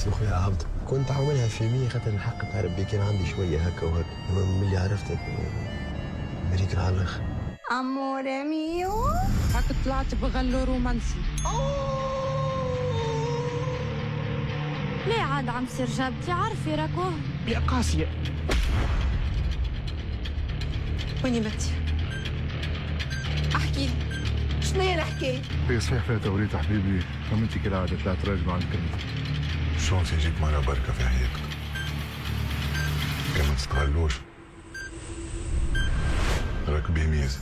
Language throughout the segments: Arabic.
خويا عبد كنت عاملها في مية خاطر الحق بتاع ربي كان عندي شويه هكا وهكا، من اللي عرفتك مريك على الاخر. امور ميو هاك طلعت بغلو رومانسي. ليه عاد عم سير جابتي عارفي راكو يا قاسية ويني بنتي؟ احكي شنو هي الحكايه؟ هي صحيح فيها توريط حبيبي، اما انت كالعاده طلعت راجل عن كلمتك. شلون تجيك معنا بركه في حياتك؟ كان ما تستغلوش راك بيميز.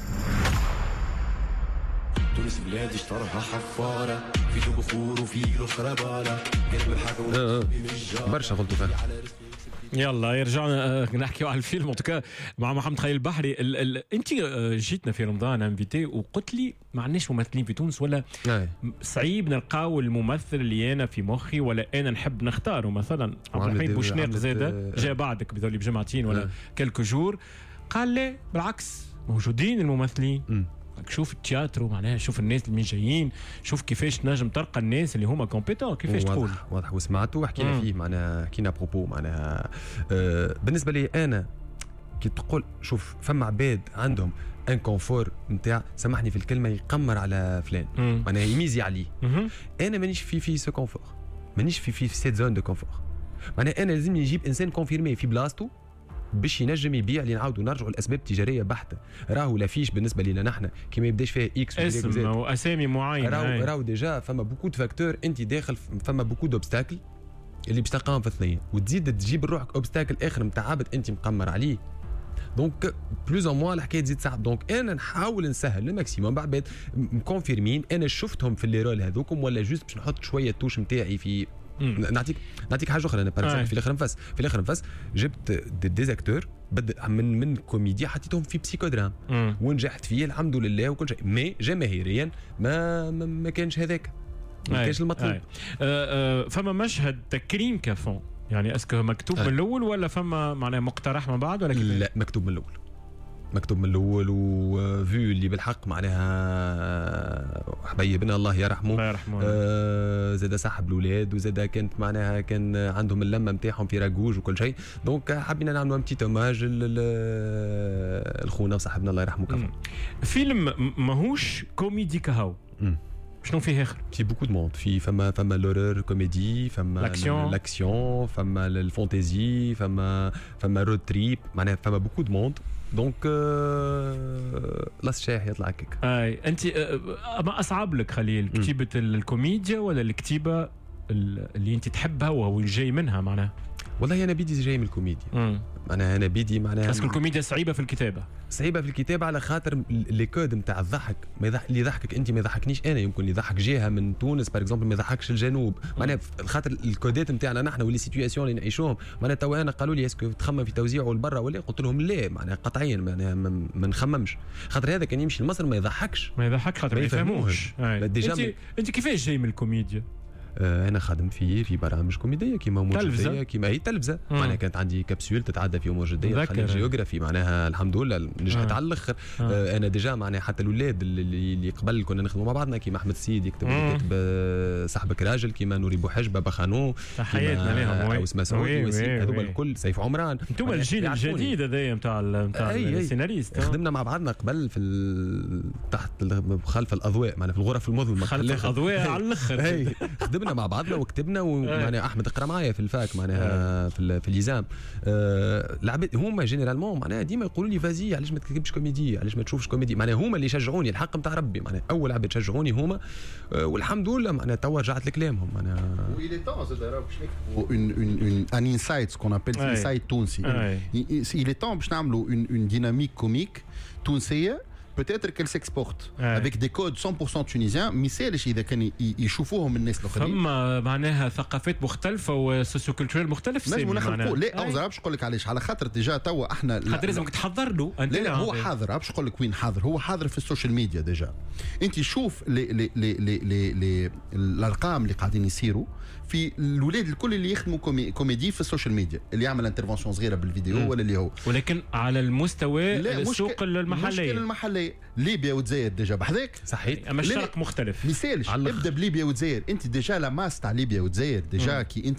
تونس بلادي اشترها حفاره فيه بخور وفيه له خربانه قلب الحاجه برشا قلتوا فيها. يلا يرجعنا نحكيو على الفيلم مع محمد خليل البحري. انت جيتنا في رمضان انفيتي وقلت لي ما عندناش ممثلين في تونس ولا صعيب نلقاو الممثل اللي انا في مخي ولا انا نحب نختاره. مثلا عبد الحميد بوشناق زاده جاء بعدك بذولي بجمعتين ولا كلكو جور، قال لي بالعكس موجودين الممثلين. شوف التياترو معناها، شوف الناس اللي جايين، شوف كيفاش نجم تلقى الناس اللي هما كومبيتون. كيفاش تقول واضح وسمعتوا وحكينا فيه معناها حكينا بروبو معناها بالنسبه لي انا كي تقول شوف فما عباد عندهم ان كونفور نتاع سامحني في الكلمه يقمر على فلان معناها يميزي عليه. انا مانيش في سو كونفور، مانيش في سيت زون دو كونفور. معناها انا لازم نجيب انسان كونفيرمي في بلاصتو باش ينجم يبيع. اللي نعاودوا نرجعوا الاسباب تجاريه بحته. راهو لا فيش بالنسبه لنا نحن كي ما يبداش فيها اكس اسم او اسامي معينه، راهو ديجا فما بوكو دو فاكتور انت داخل، فما بوكو دوبستاكل اللي باش تلقاهم في الثنيه، وتزيد تجيب لروحك اوبستاكل اخر نتاع عبد انت مقمر عليه. دونك بلوز او موان الحكايه تزيد صعب. دونك انا نحاول نسهل الماكسيموم بعد مكونفيرمين انا شفتهم في اللي رول هذوكم ولا جوست باش نحط شويه التوش نتاعي في. نعطيك حاجه اخرى. انا في الاخر نفس جبت دي اكتور بدأ من كوميديا حطيتهم في بسيكودرام ونجحت فيه الحمد لله وكل شيء، مي جماهيريا ما كانش هذاك، ما كانش المطلوب. فما مشهد تكريم كافون يعني اسكو مكتوب من الاول ولا فما معناها مقترح من بعد ولا كيف؟ لا مكتوب من الاول وفيو اللي بالحق معناها حبيبنا الله يرحمه زاد صاحب الاولاد وزاد كانت معناها كان عندهم اللمه نتاعهم في راجوج وكل شيء. دونك حبينا نعملوا ان بتي اوماج لخونا وصاحبنا الله يرحمه كفو. فيلم ماهوش كوميدي كهو شنو فيه اخر؟ في بوكو دو موند، في فما لورور كوميدي، فما لاكسيون، فما الفانتازي، فما رود تريب، معناها فما بوكو دو موند. دونك لا الشاح يطلع هكاك. انت ما اصعب لك خليل كتيبه الكوميديا ولا الكتيبه اللي انت تحبها وهو جاي منها معناها؟ والله انا بيدي جاي من الكوميديا. انا بيدي معناها بس الكوميديا صعيبه في الكتابه على خاطر لي كود نتاع الضحك اللي يضحكك انت ما يضحكنيش انا، يمكن اللي يضحك جهه من تونس باغ اكزومبل ما يضحكش الجنوب. معناها خاطر الكودات نتاعنا نحن واللي سيتوياسيون اللي نعيشوهم. معناها توا انا قالوا لي اسكو تخمم في توزيعه والبرا ولا قلت لهم لا معناها قطعيا معناها ما نخممش خاطر هذا كان يمشي لمصر ما يضحكش خاطر ما يفهموش. انت كيفاش جاي من الكوميديا؟ انا خادم في برامج كوميديه كيما امور جديه كيما هي تلفزه. معناها كانت عندي كبسول تتعدى في امور جديه خليل جيوغرافي معناها الحمد لله نجحت على الاخر. انا ديجا معناها حتى الاولاد اللي قبل كنا نخدموا مع بعضنا كيما احمد السيد كاتب صاحبك راجل، كيما نوري بوحج بابا خانو، تحياتنا لهم اوس مسعود هذوما الكل سيف عمران. انتم الجيل الجديد هذايا نتاع السيناريست. خدمنا مع بعضنا قبل في تحت خلف الاضواء معناها في الغرف المظلمه خلف الاضواء على الاخر. خدمنا مع بعضنا وكتبنا ومعناها احمد اقرا معايا في الفاك معناها في اليزام. العباد هما جينيرالمون معناها ديما يقولوا لي فازي علاش ما تكتبش كوميدي، علاش ما تشوفش كوميدي. معناها هما اللي شجعوني الحق نتاع ربي، معناها اول عباد شجعوني هما والحمد لله معناها توا رجعت لكلامهم. معناها ويلي طون زاد راهو باش نكتبوا ان انسايت سكون ابل انسايت تونسي. il est temps باش نعملوا une dynamique comique تونسيه peut-être qu'elle s'exporte avec des codes 100% tunisiens. مثالش اذا كان يشوفوهم الناس الاخرين. فما معناها ثقافات مختلفه وسوسيو كولتورال مختلف. نجموا نخلقوا لا اوزر باش نقول لك علاش، على خاطر ديجا توا احنا خاطر لازمك تحضر له. لا هو حاضر باش نقول لك وين حاضر. هو حاضر في السوشيال ميديا ديجا. انت شوف الارقام اللي قاعدين يصيروا في الولاد الكل اللي يخدموا كوميدي في السوشيال ميديا، اللي يعمل انترفونسيون صغيره بالفيديو ولا اللي هو، ولكن على المستوى السوق المحليه ليبيا والجزائر ديجا بحذاك صحيح. اما الشرق مختلف مثالش ابدا بليبيا والجزائر. انت ديجا لا ماس تاع ليبيا والجزائر ديجا كي